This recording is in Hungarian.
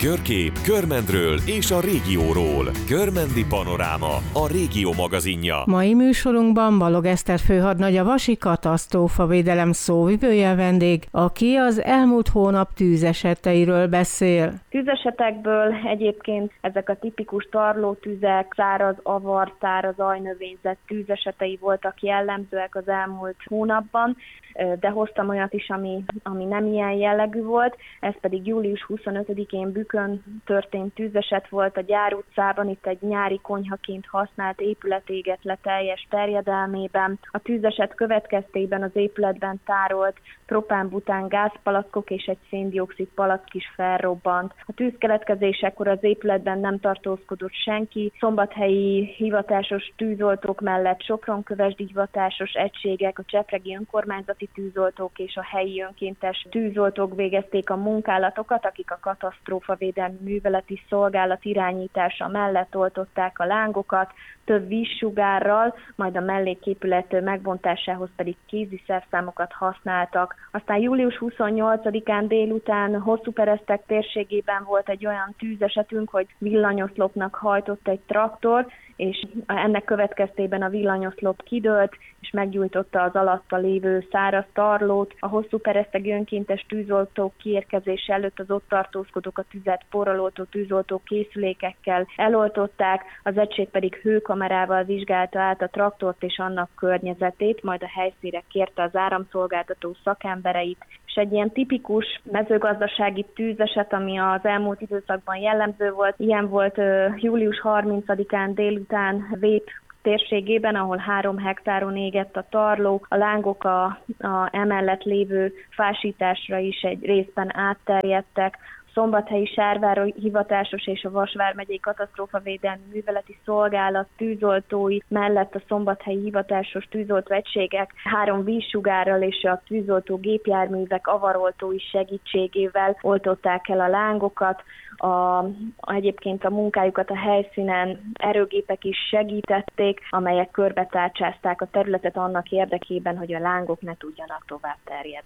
Körkép, Körmendről és a régióról. Körmendi Panoráma, a Régió magazinja. Mai műsorunkban Balog Eszter főhadnagy, a Vasi katasztrófavédelem szóvivője vendég, aki az elmúlt hónap tűzeseteiről beszél. Tűzesetekből egyébként ezek a tipikus tarlótüzek, száraz avar, száraz ajnövényzet tűzesetei voltak jellemzőek az elmúlt hónapban, de hoztam olyat is, ami nem ilyen jellegű volt, ez pedig július 25-én Bükön történt tűzeset volt a Gyár utcában, itt egy nyári konyhaként használt épület égett le teljes terjedelmében. A tűzeset következtében az épületben tárolt propán-bután gázpalackok és egy széndioxid palack is felrobbant. A tűz keletkezésekor az épületben nem tartózkodott senki, szombathelyi hivatásos tűzoltók mellett Sopron-Kövesdi hivatásos egységek, a csepregi önkormányzati tűzoltók és a helyi önkéntes tűzoltók végezték a munkálatokat, akik a katasztrófavédelmi műveleti szolgálat irányítása mellett oltották a lángokat, több vízsugárral, majd a melléképület megbontásához pedig kéziszerszámokat használtak. Aztán július 28-án délután Hosszúperesztek térségében volt egy olyan tűzesetünk, hogy villanyoszlopnak hajtott egy traktor, és ennek következtében a villanyoszlop kidőlt, és meggyújtotta az alatta lévő száraz tarlót. A Hosszúperesztegi önkéntes tűzoltók kiérkezése előtt az ott tartózkodók a tüzet porraloltó tűzoltó készülékekkel eloltották, az egység pedig hőkamerával vizsgálta át a traktort és annak környezetét, majd a helyszínre kérte az áramszolgáltató szakembereit. És egy ilyen tipikus mezőgazdasági tűzeset, ami az elmúlt időszakban jellemző volt, ilyen volt július 30-án délután Vép térségében, ahol 3 hektáron égett a tarló, a lángok a emellett lévő fásításra is egy részben átterjedtek. Szombathelyi Sárvári hivatásos és a Vas vármegyei katasztrófavédelmi műveleti szolgálat tűzoltói mellett a szombathelyi hivatásos tűzoltó egységek 3 vízsugárral és a tűzoltó gépjárművek avaroltói segítségével oltották el a lángokat. Egyébként a munkájukat a helyszínen erőgépek is segítették, amelyek körbetárcsázták a területet annak érdekében, hogy a lángok ne tudjanak tovább terjedni.